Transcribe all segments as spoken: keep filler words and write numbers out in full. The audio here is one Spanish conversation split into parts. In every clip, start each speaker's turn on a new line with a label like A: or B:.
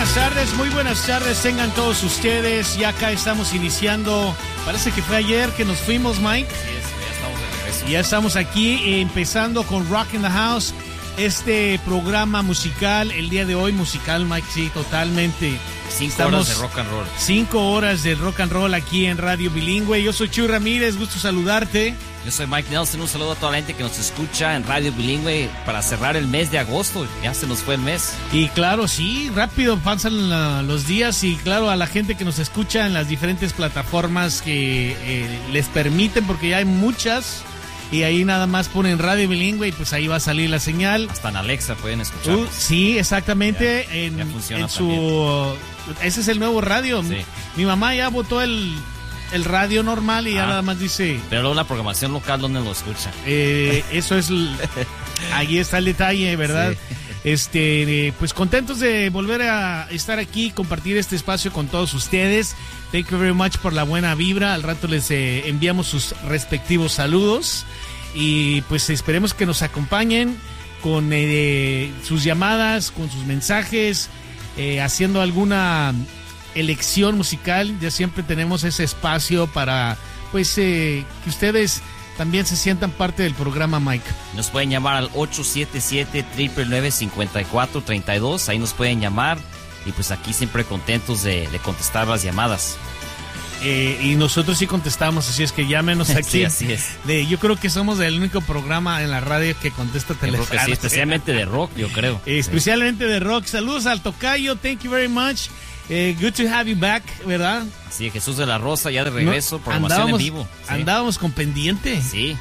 A: buenas tardes, muy buenas tardes tengan todos ustedes. Ya acá estamos iniciando, parece que fue ayer que nos fuimos, Mike.
B: Sí, es, ya estamos de regreso.
A: Ya estamos aquí eh, empezando con Rock in the House, este programa musical, el día de hoy musical, Mike, sí, totalmente.
B: Cinco
A: Estamos
B: horas de rock and roll.
A: Cinco horas de rock and roll aquí en Radio Bilingüe. Yo soy Chuy Ramírez, gusto saludarte.
B: Yo soy Mike Nelson, un saludo a toda la gente que nos escucha en Radio Bilingüe para cerrar el mes de agosto. Ya se nos fue el mes.
A: Y claro, sí, rápido pasan uh, los días y claro, a la gente que nos escucha en las diferentes plataformas que eh, les permiten, porque ya hay muchas, y ahí nada más ponen Radio Bilingüe y pues ahí va a salir la señal.
B: Hasta en Alexa pueden escuchar.
A: Uh, sí, exactamente.
B: Ya,
A: en,
B: ya funciona
A: en su... Ese es el nuevo radio.
B: Sí.
A: Mi mamá ya botó el... el radio normal y ah, ya nada más dice...
B: Pero luego la programación local, ¿dónde lo escucha?
A: Eh, eso es... Ahí está el detalle, ¿verdad? Sí. Este, eh, pues contentos de volver a estar aquí, compartir este espacio con todos ustedes. Thank you very much por la buena vibra. Al rato les eh, enviamos sus respectivos saludos. Y pues esperemos que nos acompañen con eh, sus llamadas, con sus mensajes, eh, haciendo alguna... elección musical. Ya siempre tenemos ese espacio para pues eh, que ustedes también se sientan parte del programa, Mike.
B: Nos pueden llamar al ocho siete siete, nueve nueve nueve, cinco cuatro tres dos. Ahí nos pueden llamar y pues aquí siempre contentos de, de contestar las llamadas.
A: Eh, y nosotros sí contestamos, así es que llámenos aquí.
B: Sí, así es.
A: De, yo creo que somos el único programa en la radio que contesta teléfono.
B: Creo que sí, especialmente de rock, yo creo.
A: Eh, especialmente de rock. Saludos al tocayo, thank you very much. Eh, good to have you back, ¿verdad?
B: Sí, Jesús de la Rosa, ya de regreso,
A: no,
B: programación en vivo. Sí.
A: Andábamos con pendiente.
B: Sí.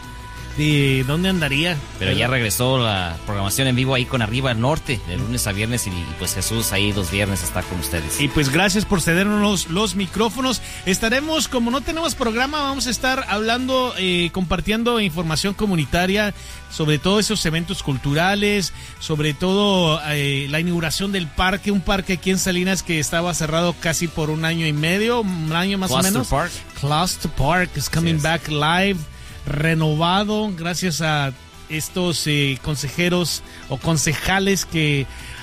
A: ¿De dónde andaría?
B: Pero ya regresó la programación en vivo ahí con Arriba al Norte, de lunes a viernes, y pues Jesús ahí los viernes está con ustedes.
A: Y pues gracias por cedernos los, los micrófonos. Estaremos, como no tenemos programa, vamos a estar hablando, eh, compartiendo información comunitaria sobre todos esos eventos culturales, sobre todo eh, la inauguración del parque, un parque aquí en Salinas que estaba cerrado casi por un año y medio, un año más
B: Cluster
A: o menos.
B: Park.
A: Cluster Park is coming yes. back live. Renovado gracias a estos eh, consejeros o concejales que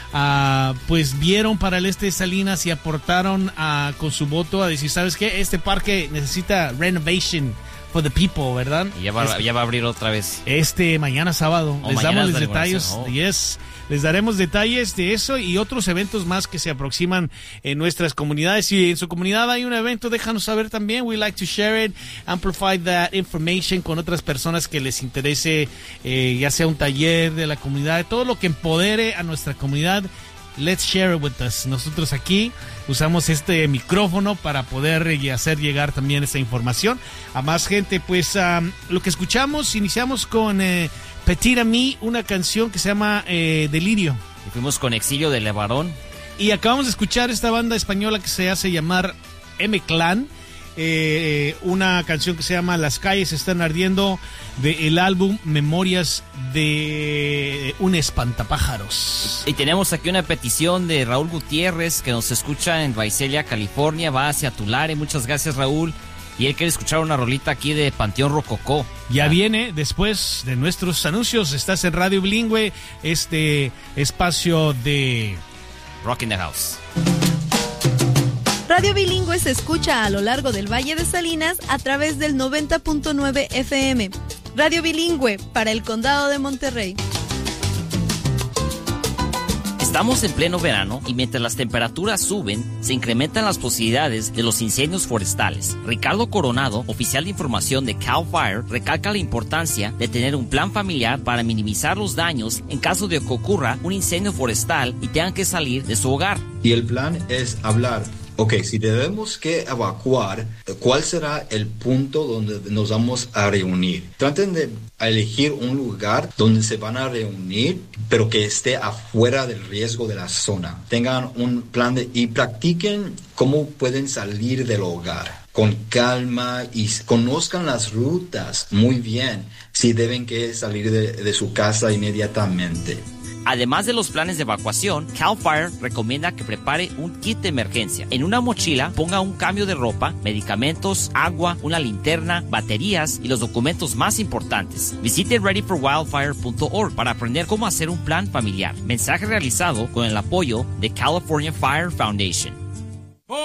A: uh, pues vieron para el este de Salinas y aportaron uh, con su voto a decir, ¿sabes qué? Este parque necesita renovation for the people, ¿verdad?
B: Y ya va, este, ya va a abrir otra vez.
A: Este mañana sábado.
B: Oh,
A: les
B: mañana
A: damos los detalles.
B: Oh.
A: Yes. Les daremos detalles de eso y otros eventos más que se aproximan en nuestras comunidades. Si en su comunidad hay un evento, déjanos saber también. We like to share it, amplify that information con otras personas que les interese, eh, ya sea un taller de la comunidad, todo lo que empodere a nuestra comunidad. Let's share it with us. Nosotros aquí usamos este micrófono para poder hacer llegar también esa información a más gente. Pues um, lo que escuchamos, iniciamos con... Eh, Petit Ami, una canción que se llama eh, Delirio.
B: Y fuimos con Exilio de Levarón.
A: Y acabamos de escuchar esta banda española que se hace llamar M-Clan. Eh, una canción que se llama Las calles están ardiendo, del álbum Memorias de un espantapájaros.
B: Y tenemos aquí una petición de Raúl Gutiérrez, que nos escucha en Visalia, California, va hacia Tulare. Muchas gracias, Raúl. Y él quiere escuchar una rolita aquí de Panteón Rococó.
A: Ya ah. viene después de nuestros anuncios. Estás en Radio Bilingüe, este espacio de
B: Rock in the House.
C: Radio Bilingüe se escucha a lo largo del Valle de Salinas a través del noventa punto nueve F M. Radio Bilingüe para el Condado de Monterrey.
B: Estamos en pleno verano y mientras las temperaturas suben, se incrementan las posibilidades de los incendios forestales. Ricardo Coronado, oficial de información de Cal Fire, recalca la importancia de tener un plan familiar para minimizar los daños en caso de que ocurra un incendio forestal y tengan que salir de su hogar.
D: Y el plan es hablar. Ok, si debemos que evacuar, ¿cuál será el punto donde nos vamos a reunir? Traten de elegir un lugar donde se van a reunir, pero que esté afuera del riesgo de la zona. Tengan un plan de, y practiquen cómo pueden salir del hogar con calma y conozcan las rutas muy bien si deben que salir de, de su casa inmediatamente.
B: Además de los planes de evacuación, CAL FIRE recomienda que prepare un kit de emergencia. En una mochila, ponga un cambio de ropa, medicamentos, agua, una linterna, baterías y los documentos más importantes. Visite ready for wildfire punto org para aprender cómo hacer un plan familiar. Mensaje realizado con el apoyo de California Fire Foundation.